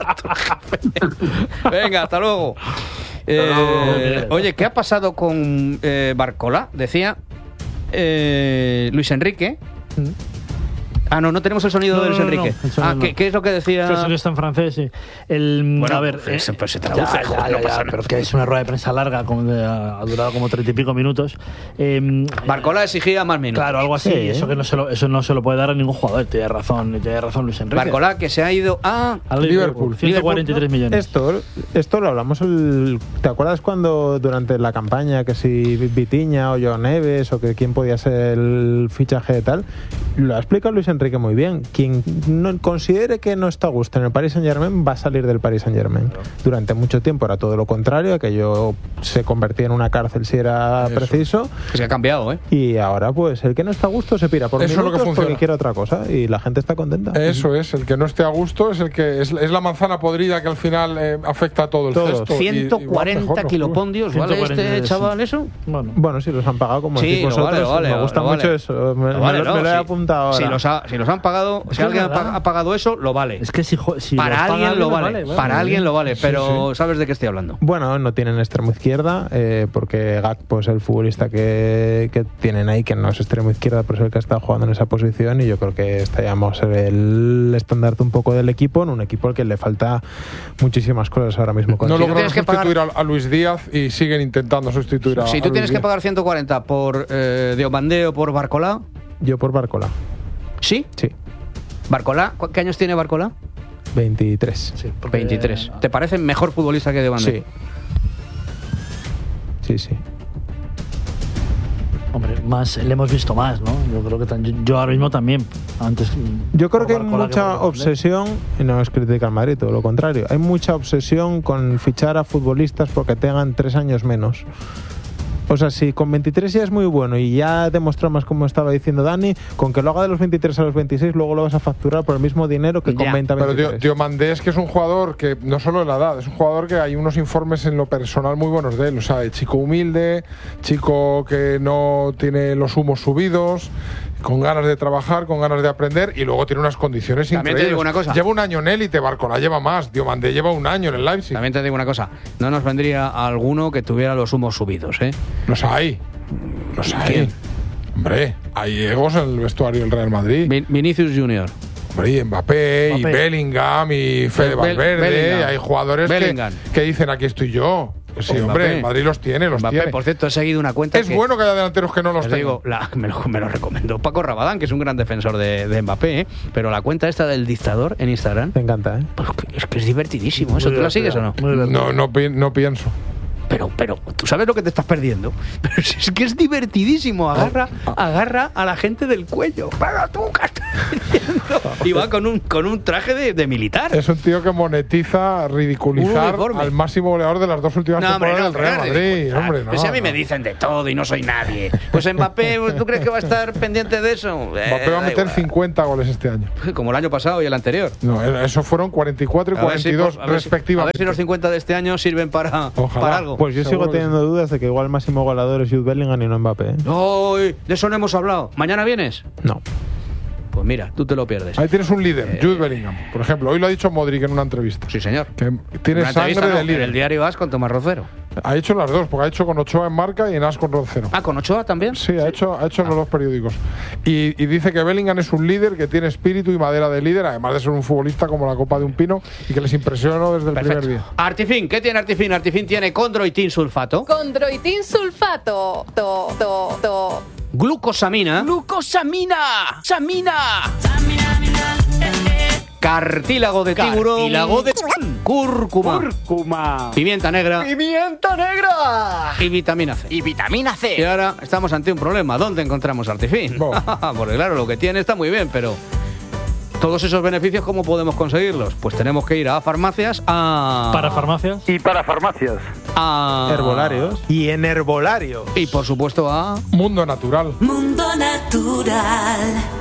Venga, hasta luego. Eh, oye, ¿qué ha pasado con eh, Barcola? Decía eh, Luis Enrique. Ah, no, no tenemos el sonido No, de Luis no, no, Enrique. no, el sonido ah, ¿qué, no. ¿qué es lo que decía? Que el sonido está en francés, sí. El, Bueno, a ver, pues, eh, pues se traduce, ya, joder, ya, no ya, pasa ya, nada. pero es que es una rueda de prensa larga, como de- ha durado como treinta y pico minutos. Eh, Barcola exigía más minutos. Claro, algo así. Sí. Eso que no se lo, eso no se lo puede dar a ningún jugador. Tiene razón, tiene razón Luis Enrique. Barcola que se ha ido a Al Liverpool, ciento cuarenta y tres millones. Esto, esto lo hablamos el. ¿Te acuerdas cuando durante la campaña que si Vitiña o Joao Neves o que quién podía ser el fichaje de tal? Lo ha explicado Luis Enrique muy bien. Quien no considere que no está a gusto en el Paris Saint-Germain va a salir del Paris Saint-Germain. Claro. Durante mucho tiempo era todo lo contrario, aquello se convertía en una cárcel si era Eso. preciso. Que se ha cambiado, ¿eh? Y ahora pues el que no está a gusto se pira por Eso es lo que minutos funciona. porque quiere otra cosa y la gente está contenta. Eso es, el que no esté a gusto es el que es, es la manzana podrida que al final eh, afecta a todo el Todos. cesto. y- y va ciento mejor cuarenta los kilopondios, ¿vale ciento cuarenta, este sí. chaval eso? Bueno, Bueno, si los han pagado como Sí, decís lo vosotros, vale, lo vale, me gusta lo mucho vale. eso. Me, Lo vale, me lo, ¿no? me lo he Sí. apuntado ahora. Si los, ha- si los han pagado, Es si alguien ha, verdad. pa- ha pagado eso, lo vale. es que si, jo- si Para los paga alguien lo alguien, vale, vale. para alguien lo vale, Sí, pero ¿sabes de qué estoy hablando? Bueno, no tienen extremo izquierda, eh, porque Gakpo es el futbolista que, que tienen ahí, que no es extremo izquierda, pero es el que está jugando en esa posición, y yo creo que este ya vamos a ser el estandarte un poco del equipo, en un equipo al que le falta muchísimas cosas ahora mismo. No Si tú lograron tienes que pagar- sustituir a, a Luis Díaz y siguen intentando sustituir a Si a tú Luis tienes que Díaz. pagar ciento cuarenta por eh, Diomandé o por Barcola, Yo por Barcola, ¿sí? sí, ¿Barcola? ¿Cu- ¿Qué años tiene Barcola? veintitrés. Sí, porque- veintitrés. ¿Te parece mejor futbolista que Diomandé? Sí. Sí, sí. Hombre, más, le hemos visto más, ¿no? Yo creo que tan- yo, yo ahora mismo también. Antes. Yo creo por que hay Barcola mucha por Diomandé. obsesión, y no es crítica al Madrid, todo lo contrario, hay mucha obsesión con fichar a futbolistas porque tengan tres años menos. O sea, si con veintitrés ya es muy bueno y ya demostró más, como estaba diciendo Dani, con que lo haga de los veintitrés a los veintiséis, luego lo vas a facturar por el mismo dinero que con Ya. veinte a Pero veintitrés. Dio- Diomandé es que es un jugador que no solo en la edad, es un jugador que hay unos informes en lo personal muy buenos de él. O sea, de chico humilde, chico que no tiene los humos subidos, con ganas de trabajar, con ganas de aprender, y luego tiene unas condiciones También te increíbles. digo una cosa. Lleva un año en élite, Barcola lleva más. Diomandé lleva un año en el Leipzig. También te digo una cosa, no nos vendría alguno que tuviera los humos subidos, ¿eh? Los hay. Los hay. ¿Quién? Hombre, hay egos en el vestuario del Real Madrid. Vin- Vinicius Junior. Hombre, y Mbappé, y Mbappé. Bellingham, y Fede Bel- Valverde. Bellingham. Hay jugadores que, Bellingham. que dicen, aquí estoy yo. Sí, Mbappé. hombre, el Madrid los tiene, los Mbappé, tiene. por cierto, he seguido una cuenta. Es que, bueno que haya delanteros que no los te tengan. digo, la- me, lo, me lo recomendó Paco Rabadán, que es un gran defensor de, de Mbappé, ¿eh? Pero la cuenta esta del dictador en Instagram. Me encanta, ¿eh? Pues que- es que es divertidísimo. ¿Eso tú la sigues o no? No, no, pi- no pienso. Pero, pero, tú sabes lo que te estás perdiendo. Pero si es que es divertidísimo. Agarra, agarra a la gente del cuello. Pero tú, ¿qué estás haciendo? Y va con un, con un traje de, de militar. Es un tío que monetiza Un ridiculizar uniforme. al máximo goleador de las dos últimas No, hombre, temporadas no, del Real pero Madrid. ridiculizar. Hombre, no, Pero si a mí no. me dicen de todo y no soy nadie. Pues Mbappé, ¿tú crees que va a estar pendiente de eso? Eh, Mbappé va a da meter igual. cincuenta goles este año. Como el año pasado y el anterior. No, eso fueron cuarenta y cuatro y A ver si- cuarenta y dos a ver si- A ver respectivamente. si los cincuenta de este año sirven para, para algo. Pues yo sigo teniendo dudas de que igual el máximo goleador es Jude Bellingham y no Mbappé, ¿eh? Uy, de eso no hemos hablado. ¿Mañana vienes? No. Pues mira, tú te lo pierdes. Ahí tienes un líder, Jude Bellingham. Por ejemplo, hoy lo ha dicho Modric en una entrevista. Sí, señor. Que tiene Una sangre entrevista, no, de líder. En el diario As con Tomás Rocero. Ha hecho las dos, porque ha hecho con Ochoa en marca y en As con Roncero. Ah, ¿con Ochoa también? Sí, ha hecho, ha hecho en los dos periódicos. Y, y dice que Bellingham es un líder, que tiene espíritu y madera de líder, además de ser un futbolista como la copa de un pino y que les impresionó desde el Perfecto. primer día. Artifin, ¿qué tiene Artifin? Artifin tiene condroitin sulfato, Condroitin sulfato. To, to, to. glucosamina, ¡Glucosamina! ¡Samina! cartílago de tiburón, Cartílago de cúrcuma, Cúrcuma. pimienta negra ¡Pimienta negra! y vitamina C. Y vitamina Y C. ahora estamos ante un problema. ¿Dónde encontramos Artifin? Bo. Porque claro, lo que tiene está muy bien, pero todos esos beneficios, ¿cómo podemos conseguirlos? Pues tenemos que ir a farmacias, a... Para farmacias. Y para farmacias. a... Herbolarios. Y en herbolario. Y por supuesto a... Mundo natural. Mundo natural.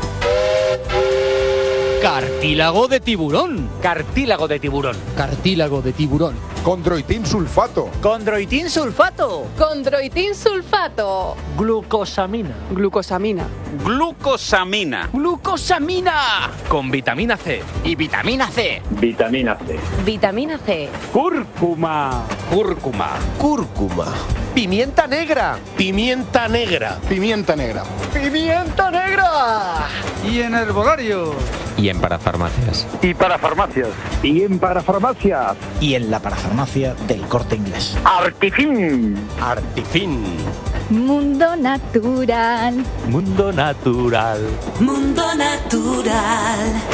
Cartílago de tiburón. Cartílago de tiburón. Cartílago de tiburón. Condroitin sulfato. Condroitin sulfato. Condroitin sulfato. Glucosamina. Glucosamina. Glucosamina. Glucosamina. Con vitamina C. Y vitamina C. Vitamina C. Vitamina C. Cúrcuma. Cúrcuma. Cúrcuma. Pimienta negra. Pimienta negra. Pimienta negra. Pimienta negra. Y en herbolario. Y en parafarmacias. Y para farmacias. Y en para farmacias. Y en la parafarmacia del Corte Inglés. Artifin. Artifin. Mundo natural. Mundo natural. Mundo natural.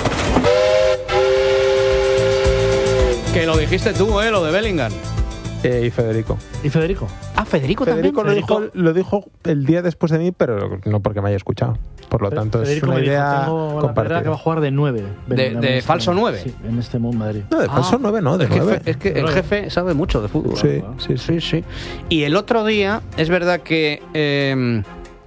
Que lo dijiste tú, ¿eh? Lo de Bellingham. Eh, y Federico. ¿Y Federico? Ah, Federico, Federico, lo, Federico. Dijo, lo dijo el día después de mí, pero no porque me haya escuchado. Por lo tanto, Federico es una me dijo, idea tengo la compartida. carrera que va a jugar de nueve. De- de falso nueve. Sí, en este mundo Madrid. No, de falso nueve, no, de es que, nueve. fe- es que el jefe sabe mucho de fútbol. Sí, sí, sí, sí. Y el otro día, es verdad que... eh,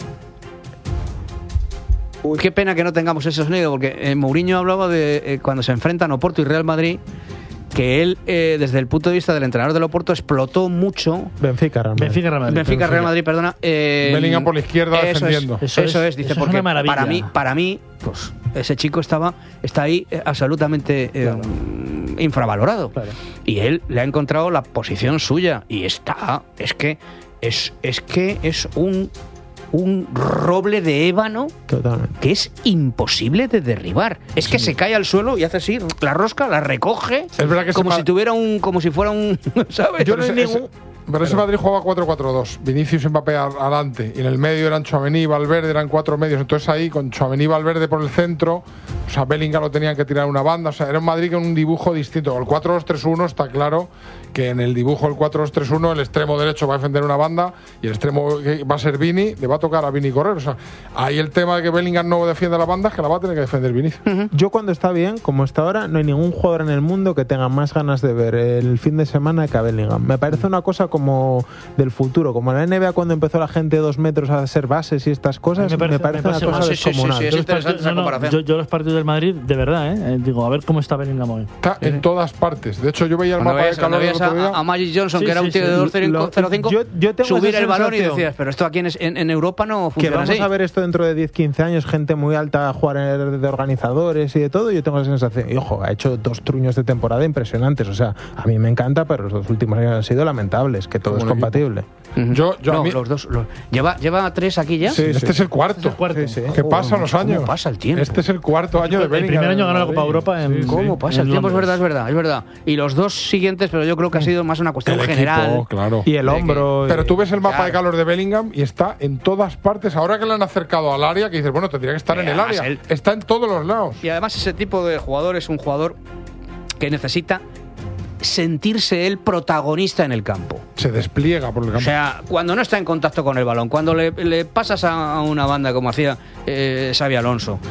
qué pena que no tengamos ese sonido, porque eh, Mourinho hablaba de eh, cuando se enfrentan Oporto y Real Madrid, que él, eh, desde el punto de vista del entrenador del Oporto, explotó mucho... Benfica, Real Madrid. Benfica, Real Madrid. Benfica, Real Madrid, perdona. eh, Bellingham por la izquierda eso defendiendo. Es, eso, Eso es- es, dice, eso es porque una maravilla. para mí, para mí, pues ese chico estaba, está ahí eh, absolutamente eh, infravalorado. Claro. Y él le ha encontrado la posición suya y está, es que es, es que es un un roble de ébano Totalmente. que es imposible de derribar. Es que se cae al suelo y hace así, la rosca, la recoge, Es verdad que como ese si ma- tuviera un, como si fuera un, ¿sabes? Yo No hay ese- ese- ningún- Pero ese Madrid jugaba cuatro cuatro dos. Vinicius y Mbappé al- adelante. Y en el medio eran Tchouaméni y Valverde, eran cuatro medios. Entonces ahí, con Tchouaméni y Valverde por el centro, o sea, Bellingham lo tenían que tirar una banda. O sea, era un Madrid con un dibujo distinto. El cuatro dos tres uno está claro que en el dibujo del cuatro dos tres uno el extremo derecho va a defender una banda y el extremo que va a ser Vini, le va a tocar a Vini correr. O sea, ahí el tema de que Bellingham no defienda la banda es que la va a tener que defender Vinicius. Yo cuando está bien, como está ahora, no hay ningún jugador en el mundo que tenga más ganas de ver el fin de semana que a Bellingham. Me parece una cosa como del futuro, como en la N B A cuando empezó la gente de dos metros a hacer bases y estas cosas, me parece, una cosa descomunal. es Yo los interesante partidos- esa no, no, comparación. Yo, yo los partidos del Madrid, de verdad, ¿eh? Eh, digo, a ver cómo está Bellingham hoy. Está en todas partes. De hecho, yo veía el Cuando mapa de veías, cuando calor del veías otro día. a, a Magic Johnson, Sí, que era sí, un tío sí. de dos cero cinco, Yo- yo tengo subir esa el balón y sensación. decías, pero esto aquí en, en, en Europa no Que funciona vamos así. a ver esto dentro de diez quince años, gente muy alta a jugar en- de organizadores y de todo. Yo tengo la sensación, y ojo, ha hecho dos truños de temporada impresionantes. O sea, a mí me encanta, pero los dos últimos años han sido lamentables, que todo es Buen compatible. Yo, yo no, a mí, los dos. Los, ¿lleva, ¿Lleva tres aquí ya? Sí, este sí. es el cuarto. Es el cuarto. Sí, sí. ¿Qué oh, pasa los años? ¿Cómo pasa el tiempo? Este es el cuarto año de el Bellingham. El primer año ganó la Copa Europa en. Sí, ¿Cómo sí. pasa el tiempo? Es verdad, es verdad, es verdad. Y los dos siguientes, pero yo creo que ha sido más una cuestión el general. Equipo, claro. Y el hombro. Pero tú ves el mapa claro. de calor de Bellingham y está en todas partes. Ahora que le han acercado al área, que dices, bueno, tendría que estar y en el área. Él... Está en todos los lados. Y además ese tipo de jugador es un jugador que necesita sentirse él protagonista en el campo. Se despliega por el campo. O sea, cuando no está en contacto con el balón, cuando le, le pasas a, a una banda como hacía eh, Xabi Alonso,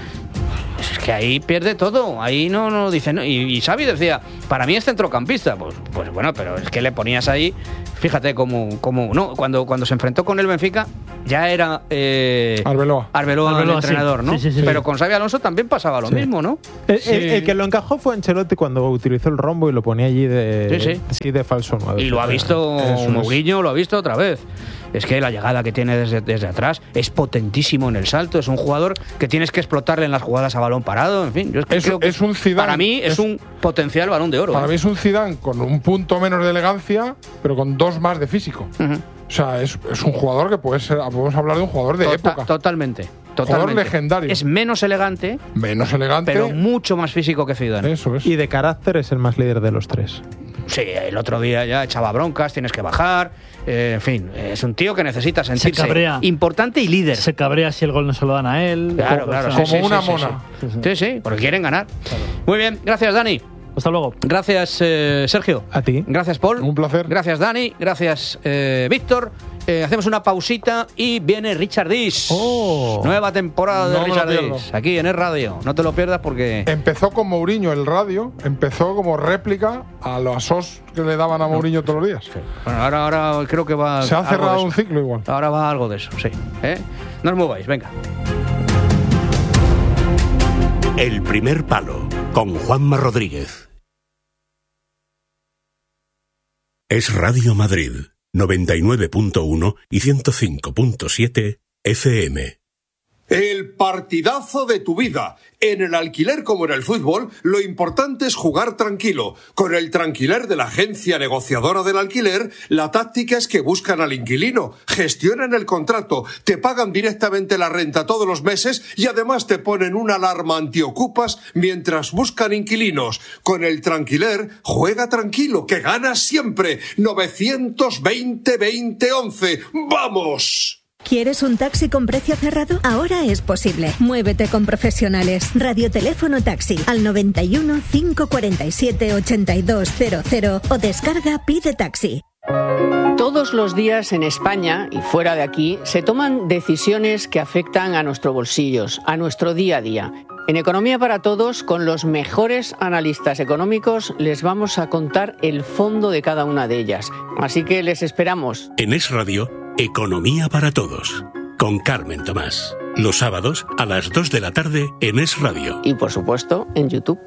es que ahí pierde todo. Ahí no, no dice. No. Y, y Xavi decía, para mí es centrocampista. Pues, pues bueno, pero es que le ponías ahí. Fíjate cómo. cómo no, cuando, cuando se enfrentó con el Benfica, ya era. Eh, Arbeloa. Arbeloa, Arbeloa, el entrenador, sí. ¿no? Sí, sí, sí. Pero con Xabi Alonso también pasaba lo sí. mismo, ¿no? El, sí. el, el que lo encajó fue Ancelotti cuando utilizó el rombo y lo ponía allí de, sí, sí. sí, de falso nueve. Y lo ha visto Mourinho, lo ha visto otra vez. Es que la llegada que tiene desde, desde atrás es potentísimo en el salto. Es un jugador que tienes que explotarle en las jugadas a balón parado. En fin, yo es, que es, creo que es un Zidane, para mí es, es un potencial Balón de Oro. Para ¿eh? mí es un Zidane con un punto menos de elegancia, pero con dos más de físico. Uh-huh. O sea, es, es un jugador que puede ser, podemos hablar de un jugador de Tota- época. Totalmente. Totalmente. Jugador legendario. Es menos elegante, menos elegante, pero mucho más físico que Zidane. Eso es. Y de carácter es el más líder de los tres. Sí, el otro día ya echaba broncas, tienes que bajar. Eh, en fin, es un tío que necesita sentirse se cabrea. importante y líder. Se cabrea si el gol no se lo dan a él. Claro, como, claro. O sea, Sí, como sí, una sí, mona. Sí sí. sí, sí, porque quieren ganar. Claro. Muy bien, gracias, Dani. Hasta luego. Gracias, eh, Sergio. A ti. Gracias, Paul. Un placer. Gracias, Dani. Gracias, eh, Víctor. Eh, hacemos una pausita y viene Richard Dish. Oh. Nueva temporada de No me lo Richard pierdo. Dish. Aquí en Es Radio. No te lo pierdas porque... Empezó con Mourinho el radio, empezó como réplica a los asos que le daban a Mourinho todos los días. Sí. Bueno, ahora, ahora creo que va... Se ha algo cerrado de un eso. ciclo igual. Ahora va algo de eso, sí. ¿Eh? No os mováis, venga. El primer palo con Juanma Rodríguez. Es Radio Madrid, noventa y nueve punto uno y ciento cinco punto siete F M. El partidazo de tu vida. En el alquiler como en el fútbol, lo importante es jugar tranquilo. Con el Tranquiler de la agencia negociadora del alquiler, la táctica es que buscan al inquilino, gestionan el contrato, te pagan directamente la renta todos los meses y además te ponen una alarma antiocupas mientras buscan inquilinos. Con el Tranquiler, juega tranquilo, que ganas siempre. novecientos veinte veinte once. ¡Vamos! ¿Quieres un taxi con precio cerrado? Ahora es posible. Muévete con profesionales. Radioteléfono Taxi al noventa y uno, cinco cuarenta y siete, ochenta y dos cero cero o descarga Pide Taxi. Todos los días en España y fuera de aquí se toman decisiones que afectan a nuestros bolsillos, a nuestro día a día. En Economía para Todos, con los mejores analistas económicos, les vamos a contar el fondo de cada una de ellas. Así que les esperamos. En Es Radio, Economía para Todos, con Carmen Tomás. Los sábados a las dos de la tarde en Es Radio. Y por supuesto, en YouTube.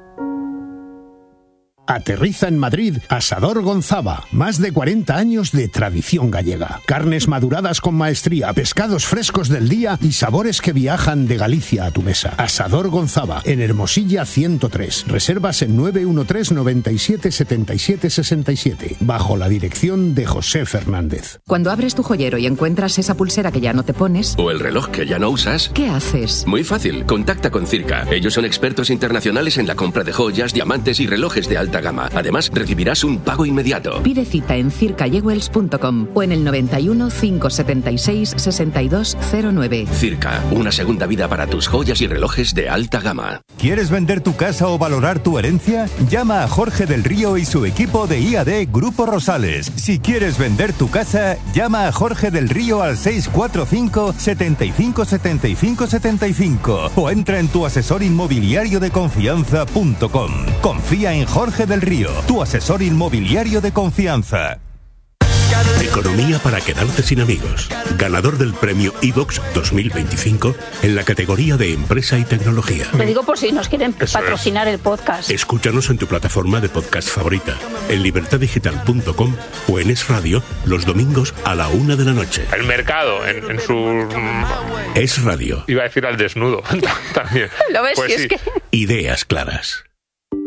Aterriza en Madrid Asador Gonzaba, más de cuarenta años de tradición gallega. Carnes maduradas con maestría, pescados frescos del día y sabores que viajan de Galicia a tu mesa. Asador Gonzaba, en Hermosilla ciento tres. Reservas en nueve uno tres, noventa y siete, setenta y siete, sesenta y siete, bajo la dirección de José Fernández. Cuando abres tu joyero y encuentras esa pulsera que ya no te pones, o el reloj que ya no usas, ¿qué haces? Muy fácil, contacta con Circa. Ellos son expertos internacionales en la compra de joyas, diamantes y relojes de alta gama. Además, recibirás un pago inmediato. Pide cita en circa jewels punto com o en el noventa y uno, cinco setenta y seis, sesenta y dos cero nueve. Circa, una segunda vida para tus joyas y relojes de alta gama. ¿Quieres vender tu casa o valorar tu herencia? Llama a Jorge del Río y su equipo de I A D Grupo Rosales. Si quieres vender tu casa, llama a Jorge del Río al seis cuatro cinco, setenta y cinco, setenta y cinco, setenta y cinco o entra en tu asesor inmobiliario de confianza punto com. Confía en Jorge del Río, tu asesor inmobiliario de confianza. Economía para quedarte sin amigos. Ganador del premio iVox dos mil veinticinco en la categoría de empresa y tecnología. Lo digo por si nos quieren Eso patrocinar es. el podcast. Escúchanos en tu plataforma de podcast favorita, en libertad digital punto com o en Es Radio los domingos a la una de la noche. El mercado en, en su... Es Radio. Iba a decir al desnudo también. ¿Lo ves? Pues si sí. es que... Ideas claras.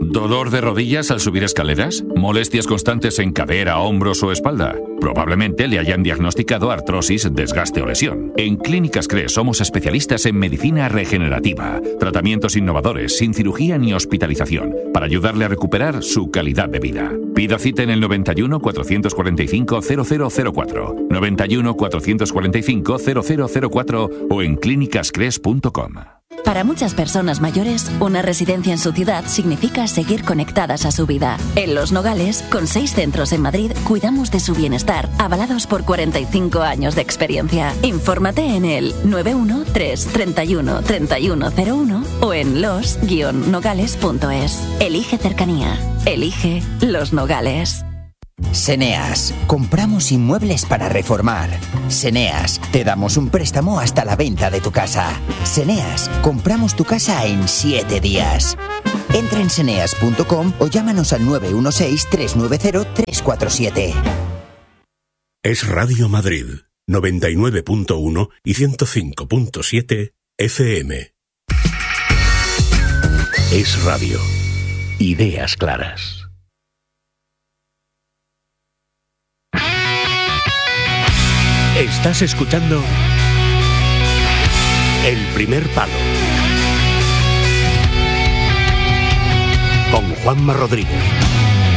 ¿Dolor de rodillas al subir escaleras? ¿Molestias constantes en cadera, hombros o espalda? Probablemente le hayan diagnosticado artrosis, desgaste o lesión. En Clínicas Cres somos especialistas en medicina regenerativa, tratamientos innovadores, sin cirugía ni hospitalización, para ayudarle a recuperar su calidad de vida. Pida cita en el noventa y uno, cuatrocientos cuarenta y cinco, cero cero cero cuatro, noventa y uno, cuatrocientos cuarenta y cinco, cero cero cero cuatro o en clínicas cres punto com. Para muchas personas mayores, una residencia en su ciudad significa seguir conectadas a su vida. En Los Nogales, con seis centros en Madrid, cuidamos de su bienestar, avalados por cuarenta y cinco años de experiencia. Infórmate en el nueve uno tres, treinta y uno, treinta y uno cero uno o en los guion nogales punto es. Elige cercanía. Elige Los Nogales. Seneas, compramos inmuebles para reformar. Seneas, te damos un préstamo hasta la venta de tu casa. Seneas, compramos tu casa en siete días. Entra en seneas punto com o llámanos al nueve uno seis, tres nueve cero, tres cuatro siete. Es Radio Madrid, noventa y nueve punto uno y ciento cinco punto siete F M. Es radio. Ideas claras. Estás escuchando El Primer Palo con Juanma Rodríguez.